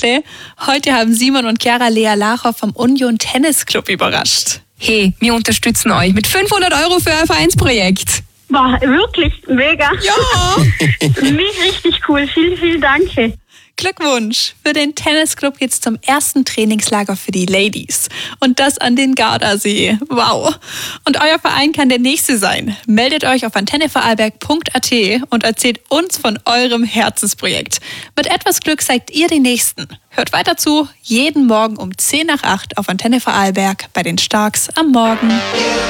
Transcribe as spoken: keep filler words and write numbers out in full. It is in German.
Ständle. Heute haben Simon und Chiara Lea Lacher vom Union Tennis Club überrascht. Hey, wir unterstützen euch mit fünfhundert Euro für ein Vereinsprojekt. War wirklich mega. Ja! Mich richtig cool. Vielen, vielen Dank. Glückwunsch! Für den Tennisclub geht's zum ersten Trainingslager für die Ladies. Und das an den Gardasee. Wow! Und euer Verein kann der nächste sein. Meldet euch auf antennevorarlberg punkt a t und erzählt uns von eurem Herzensprojekt. Mit etwas Glück seid ihr die Nächsten. Hört weiter zu, jeden Morgen um zehn nach acht auf Antenne Vorarlberg bei den Starks am Morgen.